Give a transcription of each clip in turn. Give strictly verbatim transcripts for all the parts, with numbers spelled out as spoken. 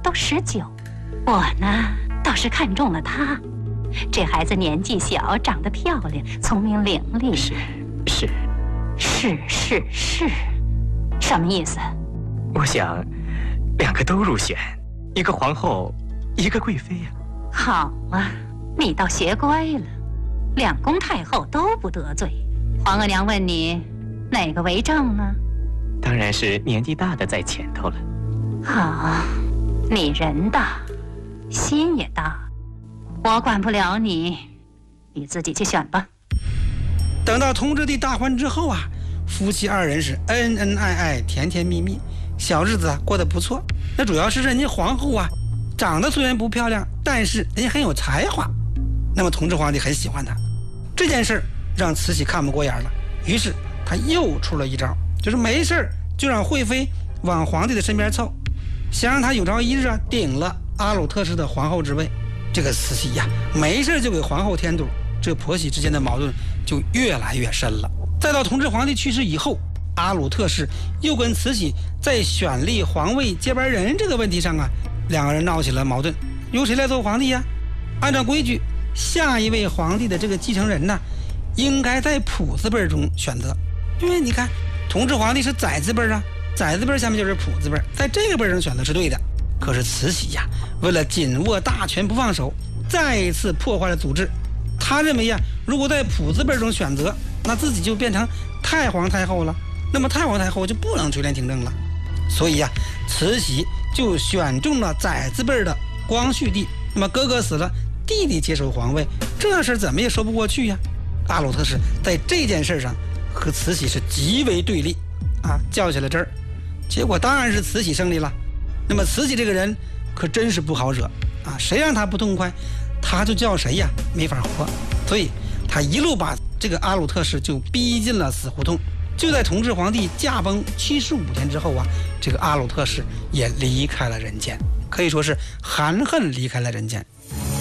都十九，我呢倒是看中了他。这孩子年纪小，长得漂亮，聪明伶俐。 是是是是是，什么意思？ 我想，两个都入选，一个皇后，一个贵妃呀。 好啊，你倒学乖了，两宫太后都不得罪。皇额娘问你，哪个为正呢？ 当然是年纪大的在前头了。 好，你人大，心也大，我管不了你，你自己去选吧。 等到同治帝大婚之后啊，夫妻二人是恩恩爱爱，甜甜蜜蜜，小日子啊过得不错。那主要是人家皇后啊，长得虽然不漂亮，但是人家很有才华。那么同治皇帝很喜欢她，这件事让慈禧看不过眼了，于是他又出了一招，就是没事就让惠妃往皇帝的身边凑，想让他有朝一日啊顶了阿鲁特氏的皇后之位。这个慈禧呀、啊，没事就给皇后添堵，这婆媳之间的矛盾就越来越深了。再到同治皇帝去世以后，阿鲁特氏又跟慈禧在选立皇位接班人这个问题上啊，两个人闹起了矛盾，由谁来做皇帝呀？按照规矩，下一位皇帝的这个继承人呢，应该在普字辈中选择，因为你看同治皇帝是载字辈啊，载字辈下面就是普字辈，在这个辈上选择是对的。可是慈禧呀，为了紧握大权不放手，再一次破坏了祖制。他认为呀，如果在普字辈中选择，那自己就变成太皇太后了，那么太皇太后就不能垂帘听政了。所以呀，慈禧就选中了载字辈的光绪帝。那么哥哥死了，弟弟接手皇位，这事怎么也说不过去呀。阿鲁特氏在这件事上和慈禧是极为对立啊，较起了真儿。结果当然是慈禧胜利了。那么慈禧这个人可真是不好惹啊，谁让他不痛快，他就叫谁呀没法活。所以他一路把这个阿鲁特氏就逼进了死胡同。就在同治皇帝驾崩七十五天之后啊，这个阿鲁特氏也离开了人间，可以说是含恨离开了人间。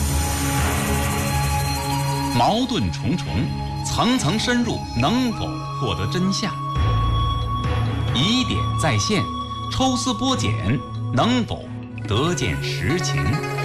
矛盾重重，层层深入，能否获得真相？疑点再现，抽丝剥茧，能否得见实情？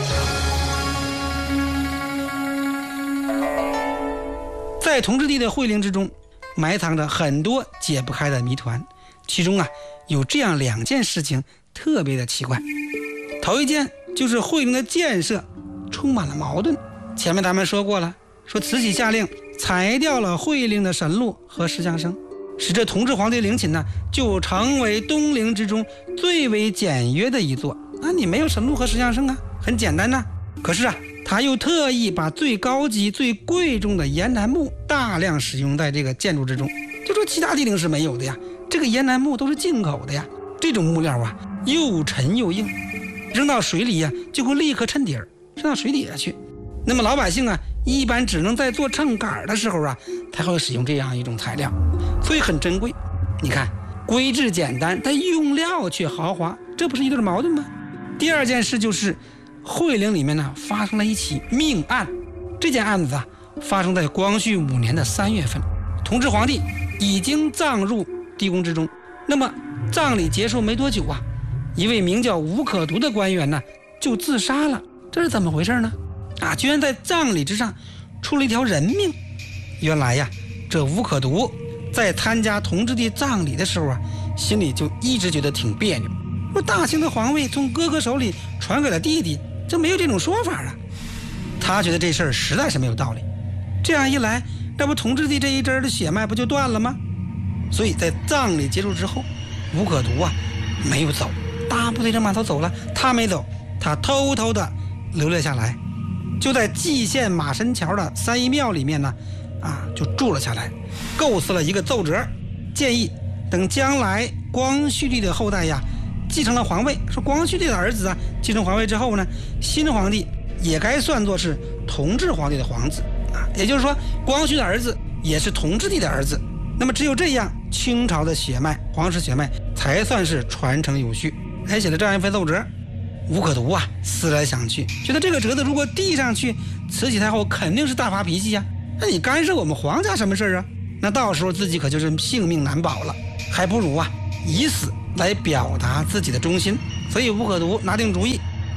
在同治帝的惠陵之中，埋藏着很多解不开的谜团，其中啊有这样两件事情特别的奇怪。头一件就是惠陵的建设充满了矛盾。前面咱们说过了，说慈禧下令裁掉了惠陵的神鹿和石像生，使这同治皇帝陵寝呢就成为东陵之中最为简约的一座。啊，你没有神鹿和石像生啊，很简单呐、啊。可是啊，他又特意把最高级最贵重的岩楠木大量使用在这个建筑之中，就说其他地陵是没有的呀，这个岩楠木都是进口的呀。这种木料啊又沉又硬，扔到水里呀、啊、就会立刻沉底儿，扔到水底下去。那么老百姓啊一般只能在做秤杆的时候啊才会使用这样一种材料，所以很珍贵。你看规制简单，但用料却豪华，这不是一对矛盾吗？第二件事就是惠陵里面呢发生了一起命案。这件案子啊发生在光绪五年的三月份，同治皇帝已经葬入地宫之中。那么葬礼结束没多久啊，一位名叫吴可独的官员呢就自杀了。这是怎么回事呢？啊，居然在葬礼之上出了一条人命。原来呀，这吴可独在参加同治帝葬礼的时候啊，心里就一直觉得挺别扭。说大清的皇位从哥哥手里传给了弟弟，这没有这种说法啊。他觉得这事儿实在是没有道理。这样一来，那不同治帝这一支的血脉不就断了吗？所以在葬礼结束之后，吴可独啊没有走，大部队人马都走了，他没走，他偷偷的留了下来，就在蓟县马神桥的三义庙里面呢，啊，就住了下来，构思了一个奏折，建议等将来光绪帝的后代呀继承了皇位，说光绪帝的儿子啊继承皇位之后呢，新皇帝也该算作是同治皇帝的皇子啊，也就是说光绪的儿子也是同治帝的儿子。那么只有这样，清朝的血脉皇室血脉才算是传承有序。还写了这样一份奏折。吴可独啊思来想去，觉得这个折子如果递上去，慈禧太后肯定是大发脾气呀、啊，那你干涉我们皇家什么事啊？那到时候自己可就是性命难保了，还不如啊以死来表达自己的忠心。所以吴可独拿定主意，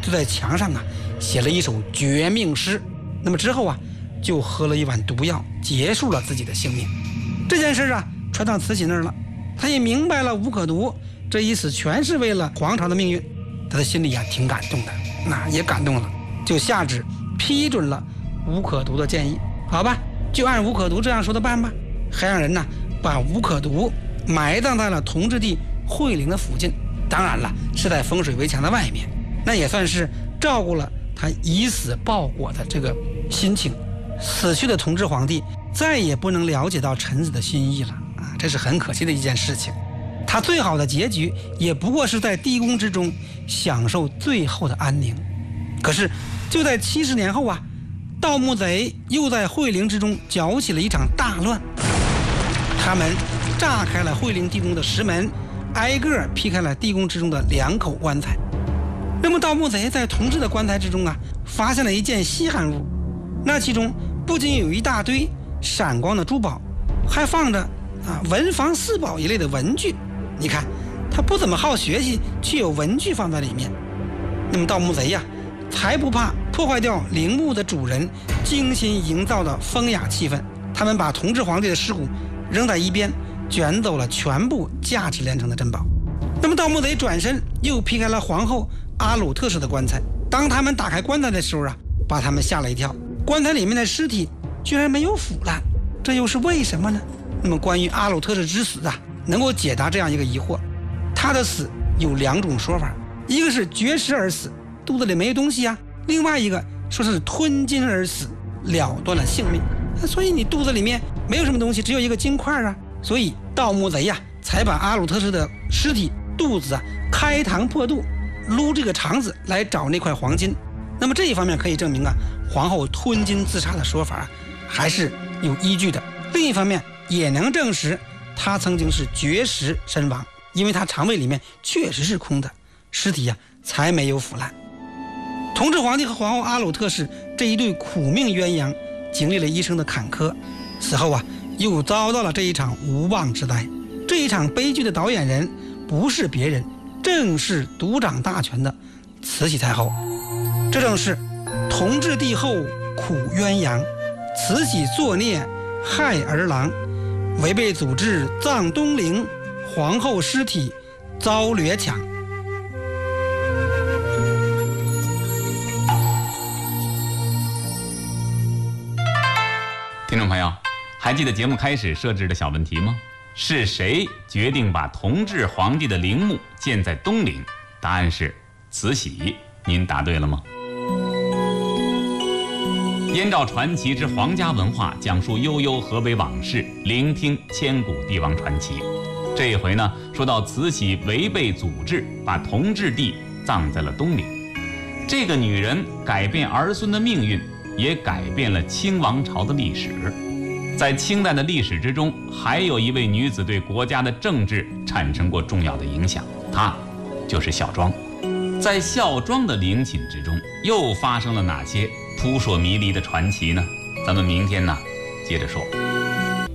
就在墙上啊写了一首绝命诗。那么之后啊，就喝了一碗毒药，结束了自己的性命。这件事啊传到慈禧那儿了，他也明白了吴可读这一死全是为了皇朝的命运，他的心里啊挺感动的，那也感动了，就下旨批准了吴可读的建议。好吧，就按吴可读这样说的办吧，还让人呢把吴可读埋葬在了同治帝惠陵的附近，当然了是在风水围墙的外面，那也算是照顾了他以死报国的这个心情。死去的同治皇帝再也不能了解到臣子的心意了啊，这是很可惜的一件事情。他最好的结局也不过是在地宫之中享受最后的安宁。可是就在七十年后啊，盗墓贼又在惠陵之中搅起了一场大乱，他们炸开了惠陵地宫的石门，挨个劈开了地宫之中的两口棺材。那么盗墓贼在同治的棺材之中啊，发现了一件稀罕物，那其中不仅有一大堆闪光的珠宝，还放着啊文房四宝一类的文具。你看他不怎么好学习，却有文具放在里面。那么盗墓贼呀、啊，才不怕破坏掉陵墓的主人精心营造的风雅气氛。他们把同治皇帝的尸骨扔在一边，卷走了全部价值连城的珍宝。那么盗墓贼转身又劈开了皇后阿鲁特氏的棺材。当他们打开棺材的时候啊，把他们吓了一跳，棺材里面的尸体居然没有腐烂，这又是为什么呢？那么关于阿鲁特氏之死啊，能够解答这样一个疑惑。他的死有两种说法，一个是绝食而死，肚子里没有东西啊；另外一个说是吞金而死，了断了性命。所以你肚子里面没有什么东西，只有一个金块啊。所以盗墓贼呀、啊，才把阿鲁特氏的尸体肚子啊开膛破肚，撸这个肠子来找那块黄金。那么这一方面可以证明啊，皇后吞金自杀的说法、啊、还是有依据的。另一方面也能证实她曾经是绝食身亡，因为她肠胃里面确实是空的，尸体呀、啊、才没有腐烂。同治皇帝和皇后阿鲁特氏这一对苦命鸳鸯，经历了一生的坎坷，死后啊又遭到了这一场无妄之灾。这一场悲剧的导演人不是别人，正是独掌大权的慈禧太后。这正是同治帝后苦鸳鸯，慈禧作孽害儿郎，违背祖制葬东陵，皇后尸体遭掠抢。 听众朋友，还记得节目开始设置的小问题吗？是谁决定把同治皇帝的陵墓建在东陵？答案是慈禧。您答对了吗？燕赵传奇之皇家文化，讲述悠悠河北往事，聆听千古帝王传奇。这一回呢，说到慈禧违背祖制，把同治帝葬在了东陵。这个女人改变儿孙的命运，也改变了清王朝的历史。在清代的历史之中，还有一位女子对国家的政治产生过重要的影响，她就是孝庄。在孝庄的陵寝之中，又发生了哪些扑朔迷离的传奇呢？咱们明天呢，接着说。